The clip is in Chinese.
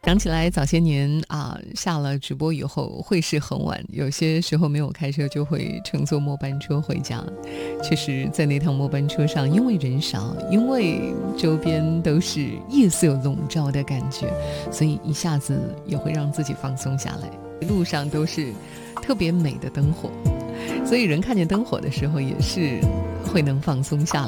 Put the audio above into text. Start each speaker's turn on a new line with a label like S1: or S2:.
S1: 想起来早些年下了直播以后会是很晚，有些时候没有开车就会乘坐末班车回家。确实在那趟末班车上，因为人少，因为周边都是夜色笼罩的感觉，所以一下子也会让自己放松下来。路上都是特别美的灯火，所以人看见灯火的时候也是会能放松下来。